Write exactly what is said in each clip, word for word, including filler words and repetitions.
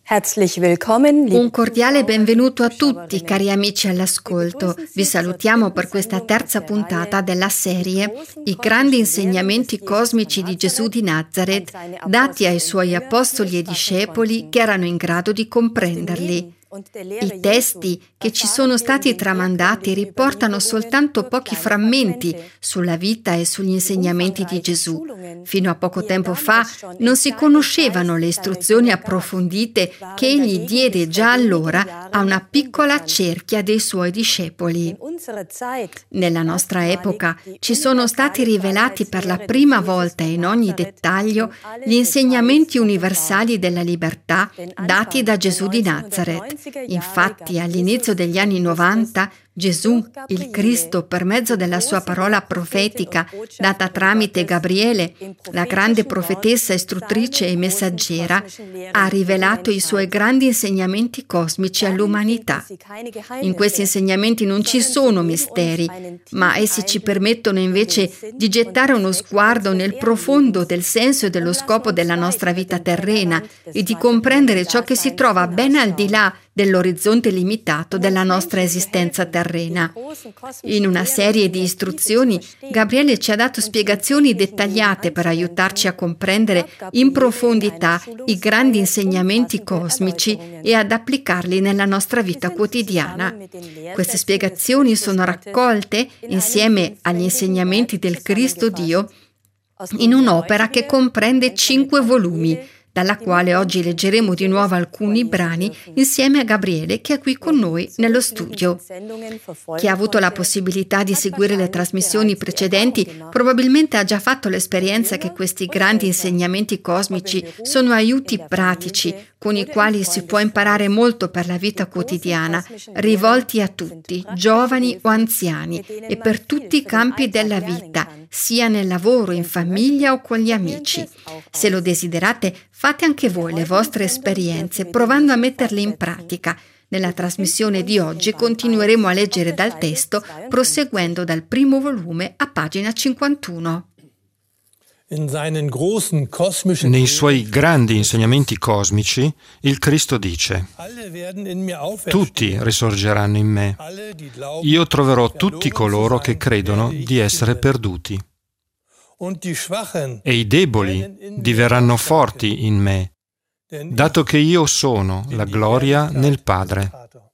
Un cordiale benvenuto a tutti, cari amici all'ascolto. Vi salutiamo per questa terza puntata della serie I grandi insegnamenti cosmici di Gesù di Nazaret, dati ai suoi apostoli e discepoli che erano in grado di comprenderli. I testi che ci sono stati tramandati riportano soltanto pochi frammenti sulla vita e sugli insegnamenti di Gesù. Fino a poco tempo fa non si conoscevano le istruzioni approfondite che egli diede già allora a una piccola cerchia dei suoi discepoli. Nella nostra epoca ci sono stati rivelati per la prima volta in ogni dettaglio gli insegnamenti universali della libertà dati da Gesù di Nazaret. Infatti, all'inizio degli anni novanta, Gesù, il Cristo, per mezzo della sua parola profetica, data tramite Gabriele, la grande profetessa istruttrice e messaggera, ha rivelato i suoi grandi insegnamenti cosmici all'umanità. In questi insegnamenti non ci sono misteri, ma essi ci permettono invece di gettare uno sguardo nel profondo del senso e dello scopo della nostra vita terrena e di comprendere ciò che si trova ben al di là dell'orizzonte limitato della nostra esistenza terrena. In una serie di istruzioni, Gabriele ci ha dato spiegazioni dettagliate per aiutarci a comprendere in profondità i grandi insegnamenti cosmici e ad applicarli nella nostra vita quotidiana. Queste spiegazioni sono raccolte, insieme agli insegnamenti del Cristo Dio, in un'opera che comprende cinque volumi, dalla quale oggi leggeremo di nuovo alcuni brani insieme a Gabriele, che è qui con noi nello studio. Chi ha avuto la possibilità di seguire le trasmissioni precedenti probabilmente ha già fatto l'esperienza che questi grandi insegnamenti cosmici sono aiuti pratici con i quali si può imparare molto per la vita quotidiana, rivolti a tutti, giovani o anziani, e per tutti i campi della vita, sia nel lavoro, in famiglia o con gli amici. Se lo desiderate, fate anche voi le vostre esperienze, provando a metterle in pratica. Nella trasmissione di oggi continueremo a leggere dal testo, proseguendo dal primo volume a pagina cinquantuno. Nei suoi grandi insegnamenti cosmici, il Cristo dice: tutti risorgeranno in me. Io troverò tutti coloro che credono di essere perduti. E i deboli diverranno forti in me, dato che io sono la gloria nel Padre.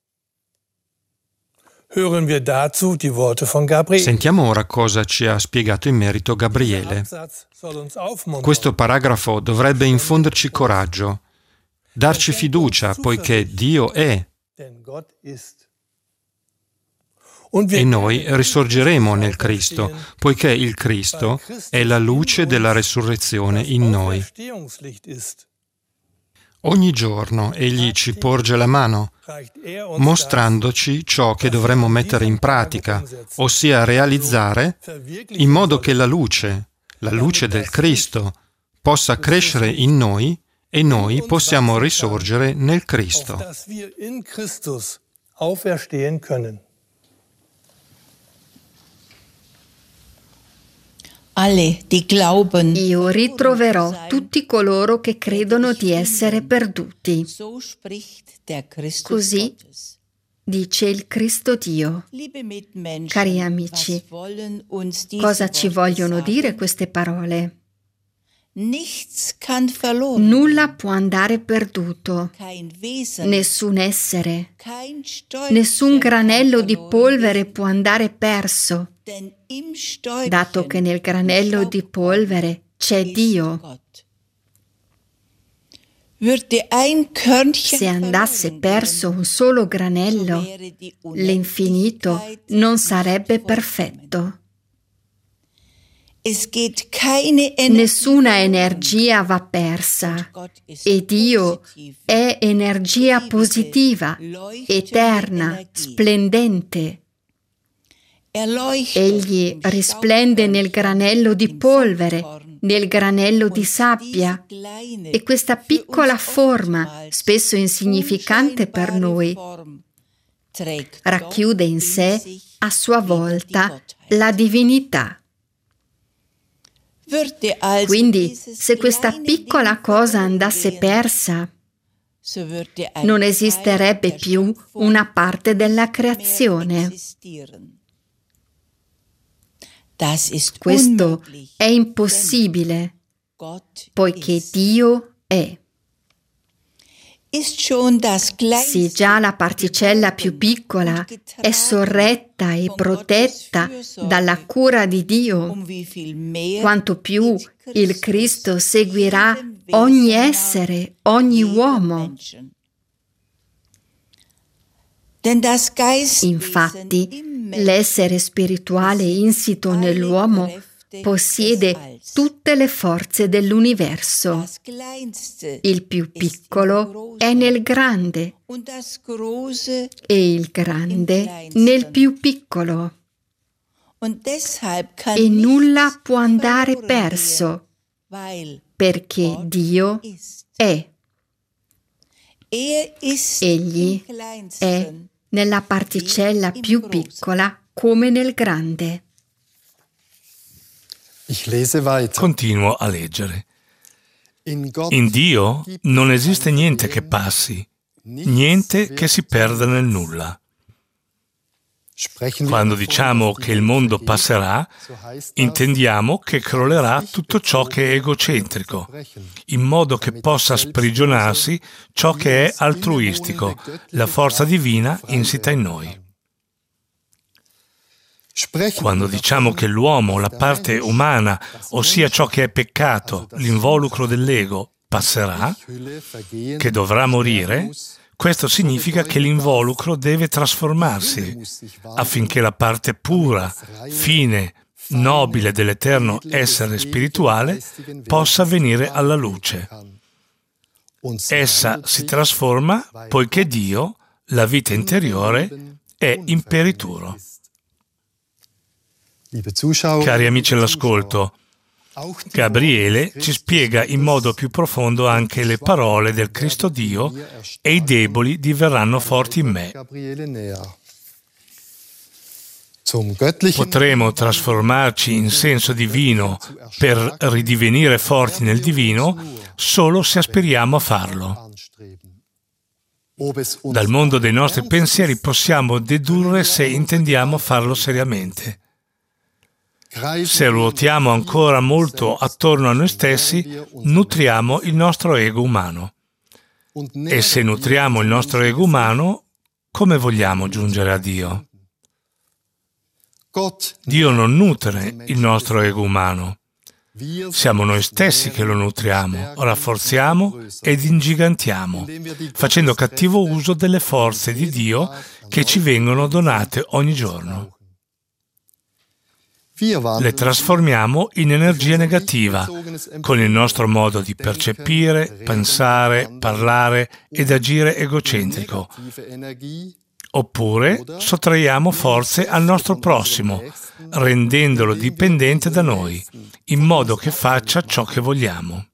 Sentiamo ora cosa ci ha spiegato in merito Gabriele. Questo paragrafo dovrebbe infonderci coraggio, darci fiducia, poiché Dio è. E noi risorgeremo nel Cristo, poiché il Cristo è la luce della resurrezione in noi. Ogni giorno Egli ci porge la mano, mostrandoci ciò che dovremmo mettere in pratica, ossia realizzare, in modo che la luce, la luce del Cristo, possa crescere in noi e noi possiamo risorgere nel Cristo. Io ritroverò tutti coloro che credono di essere perduti. Così dice il Cristo Dio. Cari amici, cosa ci vogliono dire queste parole? Nulla può andare perduto, nessun essere, nessun granello di polvere può andare perso, dato che nel granello di polvere c'è Dio. Se andasse perso un solo granello, l'infinito non sarebbe perfetto. Nessuna energia va persa e Dio è energia positiva, eterna, splendente. Egli risplende nel granello di polvere, nel granello di sabbia, e questa piccola forma, spesso insignificante per noi, racchiude in sé a sua volta la divinità. Quindi, se questa piccola cosa andasse persa, non esisterebbe più una parte della creazione. Questo è impossibile, poiché Dio è. Se già la particella più piccola è sorretta e protetta dalla cura di Dio, quanto più il Cristo seguirà ogni essere, ogni uomo. Infatti, l'essere spirituale insito nell'uomo possiede tutte le forze dell'universo. Il più piccolo è nel grande e il grande nel più piccolo. E nulla può andare perso, perché Dio è. Egli è nella particella più piccola come nel grande. Continuo a leggere. In Dio non esiste niente che passi, niente che si perda nel nulla. Quando diciamo che il mondo passerà, intendiamo che crollerà tutto ciò che è egocentrico, in modo che possa sprigionarsi ciò che è altruistico, la forza divina insita in noi. Quando diciamo che l'uomo, la parte umana, ossia ciò che è peccato, l'involucro dell'ego, passerà, che dovrà morire, questo significa che l'involucro deve trasformarsi affinché la parte pura, fine, nobile dell'eterno essere spirituale possa venire alla luce. Essa si trasforma poiché Dio, la vita interiore, è imperituro. Cari amici all'ascolto, Gabriele ci spiega in modo più profondo anche le parole del Cristo Dio e i deboli diverranno forti in me. Potremo trasformarci in senso divino per ridivenire forti nel divino solo se aspiriamo a farlo. Dal mondo dei nostri pensieri possiamo dedurre se intendiamo farlo seriamente. Se ruotiamo ancora molto attorno a noi stessi, nutriamo il nostro ego umano. E se nutriamo il nostro ego umano, come vogliamo giungere a Dio? Dio non nutre il nostro ego umano. Siamo noi stessi che lo nutriamo, rafforziamo ed ingigantiamo, facendo cattivo uso delle forze di Dio che ci vengono donate ogni giorno. Le trasformiamo in energia negativa con il nostro modo di percepire, pensare, parlare ed agire egocentrico. Oppure sottraiamo forze al nostro prossimo, rendendolo dipendente da noi, in modo che faccia ciò che vogliamo.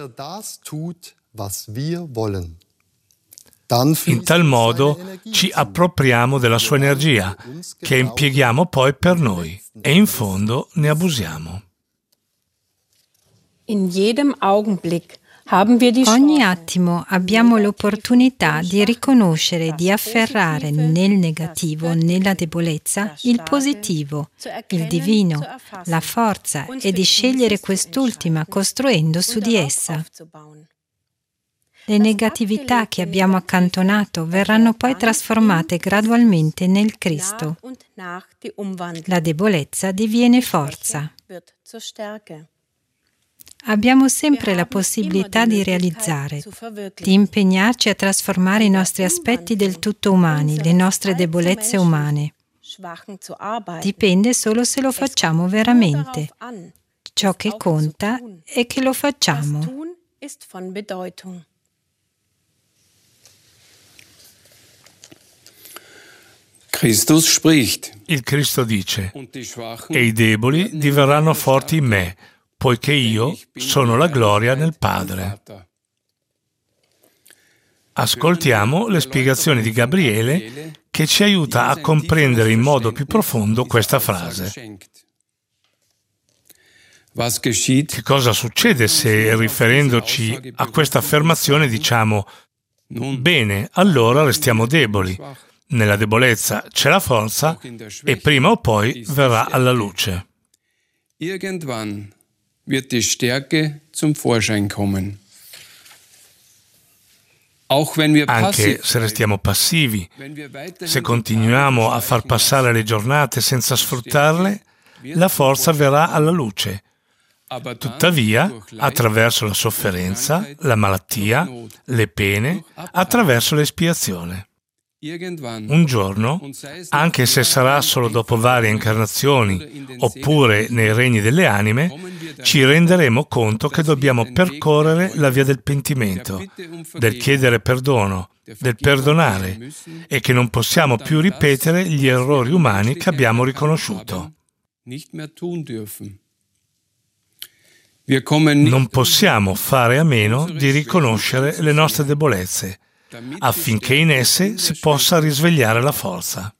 In tal modo ci appropriamo della sua energia, che impieghiamo poi per noi, e in fondo ne abusiamo. Ogni attimo abbiamo l'opportunità di riconoscere, di afferrare nel negativo, nella debolezza, il positivo, il divino, la forza e di scegliere quest'ultima costruendo su di essa. Le negatività che abbiamo accantonato verranno poi trasformate gradualmente nel Cristo. La debolezza diviene forza. Abbiamo sempre la possibilità di realizzare, di impegnarci a trasformare i nostri aspetti del tutto umani, le nostre debolezze umane. Dipende solo se lo facciamo veramente. Ciò che conta è che lo facciamo. Il Cristo dice: e i deboli diverranno forti in me, poiché io sono la gloria nel Padre. Ascoltiamo le spiegazioni di Gabriele che ci aiuta a comprendere in modo più profondo questa frase. Che cosa succede se, riferendoci a questa affermazione, diciamo: Bene, allora restiamo deboli. Nella debolezza c'è la forza e prima o poi verrà alla luce. Irgendwann wird die Stärke zum Vorschein kommen. Anche se restiamo passivi, se continuiamo a far passare le giornate senza sfruttarle, la forza verrà alla luce. Tuttavia, attraverso la sofferenza, la malattia, le pene, attraverso l'espiazione. Un giorno, anche se sarà solo dopo varie incarnazioni oppure nei regni delle anime, ci renderemo conto che dobbiamo percorrere la via del pentimento, del chiedere perdono, del perdonare e che non possiamo più ripetere gli errori umani che abbiamo riconosciuto. Non possiamo fare a meno di riconoscere le nostre debolezze, affinché in esse si possa risvegliare la forza.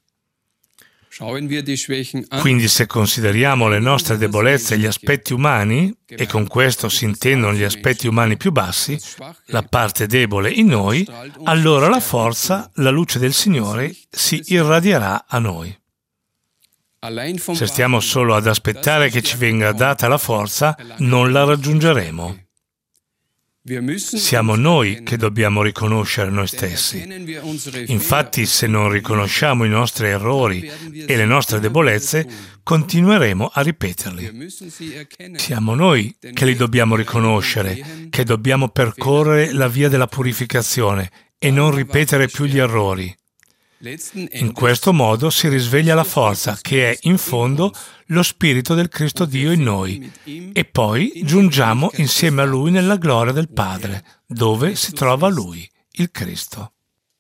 Quindi se consideriamo le nostre debolezze e gli aspetti umani, e con questo si intendono gli aspetti umani più bassi, la parte debole in noi, allora la forza, la luce del Signore, si irradierà a noi. Se stiamo solo ad aspettare che ci venga data la forza, non la raggiungeremo. Siamo noi che dobbiamo riconoscere noi stessi. Infatti, se non riconosciamo i nostri errori e le nostre debolezze, continueremo a ripeterli. Siamo noi che li dobbiamo riconoscere, che dobbiamo percorrere la via della purificazione e non ripetere più gli errori. In questo modo si risveglia la forza, che è in fondo lo Spirito del Cristo Dio in noi, e poi giungiamo insieme a Lui nella gloria del Padre, dove si trova Lui, il Cristo.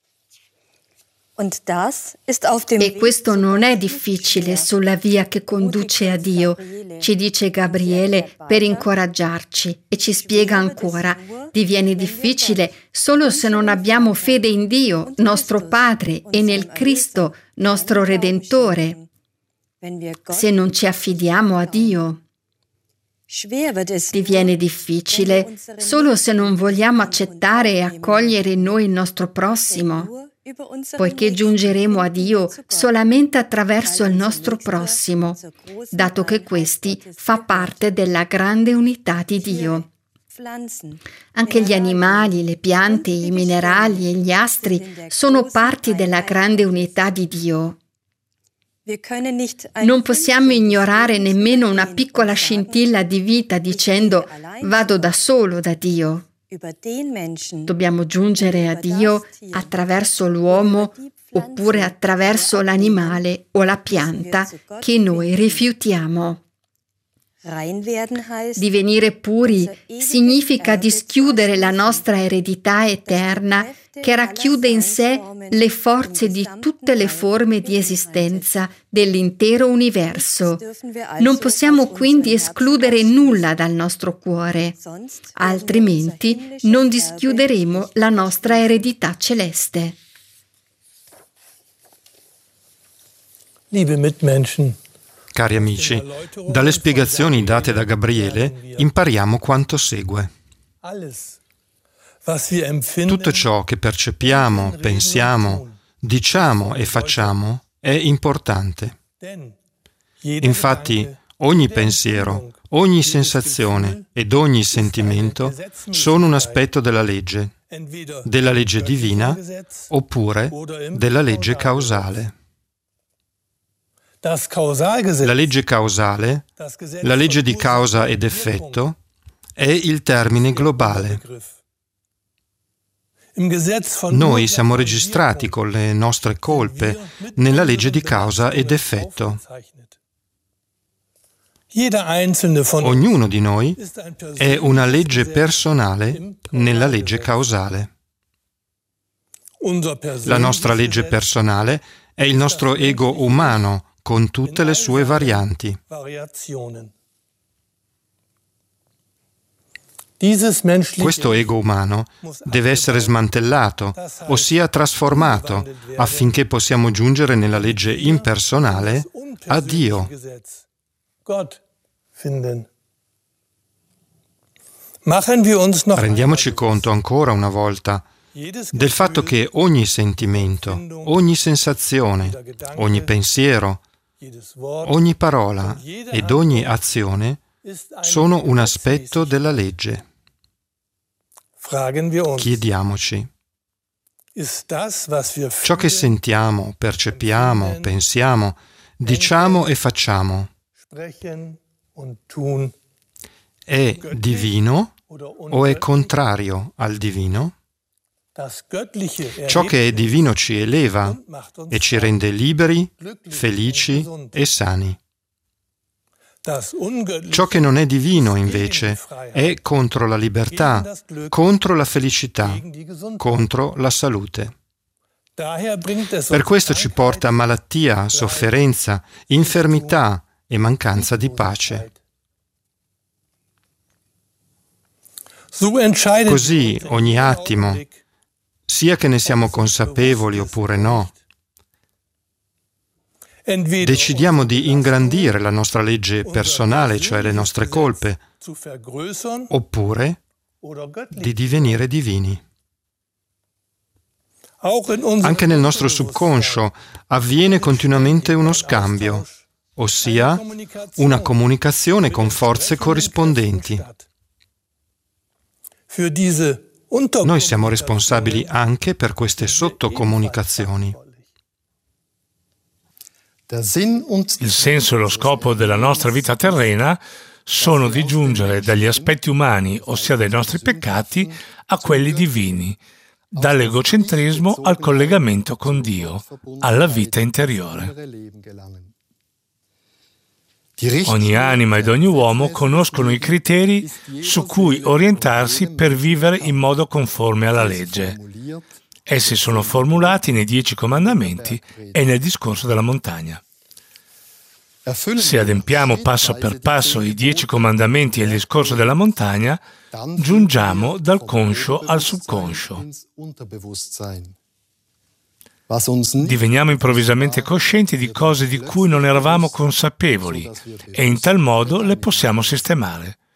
E questo non è difficile sulla via che conduce a Dio, ci dice Gabriele per incoraggiarci e ci spiega ancora: diviene difficile solo se non abbiamo fede in Dio, nostro Padre, e nel Cristo, nostro Redentore, se non ci affidiamo a Dio. Diviene difficile solo se non vogliamo accettare e accogliere noi il nostro prossimo, poiché giungeremo a Dio solamente attraverso il nostro prossimo, dato che questi fa parte della grande unità di Dio. Anche gli animali, le piante, i minerali e gli astri sono parti della grande unità di Dio. Non possiamo ignorare nemmeno una piccola scintilla di vita dicendo «vado da solo da Dio». Dobbiamo giungere a Dio attraverso l'uomo oppure attraverso l'animale o la pianta che noi rifiutiamo. Divenire puri significa dischiudere la nostra eredità eterna che racchiude in sé le forze di tutte le forme di esistenza dell'intero universo. Non possiamo quindi escludere nulla dal nostro cuore, altrimenti non dischiuderemo la nostra eredità celeste. Liebe Mitmenschen, cari amici, dalle spiegazioni date da Gabriele impariamo quanto segue. Tutto ciò che percepiamo, pensiamo, diciamo e facciamo è importante. Infatti, ogni pensiero, ogni sensazione ed ogni sentimento sono un aspetto della legge, della legge divina oppure della legge causale. La legge causale, la legge di causa ed effetto, è il termine globale. Noi siamo registrati con le nostre colpe nella legge di causa ed effetto. Ognuno di noi è una legge personale nella legge causale. La nostra legge personale è il nostro ego umano con tutte le sue varianti. Questo ego umano deve essere smantellato, ossia trasformato, affinché possiamo giungere nella legge impersonale a Dio. Rendiamoci conto ancora una volta del fatto che ogni sentimento, ogni sensazione, ogni pensiero, ogni parola ed ogni azione sono un aspetto della legge. Chiediamoci, ciò che sentiamo, percepiamo, pensiamo, diciamo e facciamo è divino o è contrario al divino? Ciò che è divino ci eleva e ci rende liberi, felici e sani. Ciò che non è divino, invece, è contro la libertà, contro la felicità, contro la salute. Per questo ci porta malattia, sofferenza, infermità e mancanza di pace. Così ogni attimo, sia che ne siamo consapevoli oppure no, decidiamo di ingrandire la nostra legge personale, cioè le nostre colpe, oppure di divenire divini. Anche nel nostro subconscio avviene continuamente uno scambio, ossia una comunicazione con forze corrispondenti. Noi siamo responsabili anche per queste sottocomunicazioni. Il senso e lo scopo della nostra vita terrena sono di giungere dagli aspetti umani, ossia dai nostri peccati, a quelli divini, dall'egocentrismo al collegamento con Dio, alla vita interiore. Ogni anima ed ogni uomo conoscono i criteri su cui orientarsi per vivere in modo conforme alla legge. Essi sono formulati nei Dieci Comandamenti e nel discorso della montagna. Se adempiamo passo per passo i Dieci Comandamenti e il discorso della montagna, giungiamo dal conscio al subconscio. Diveniamo improvvisamente coscienti di cose di cui non eravamo consapevoli e in tal modo le possiamo sistemare.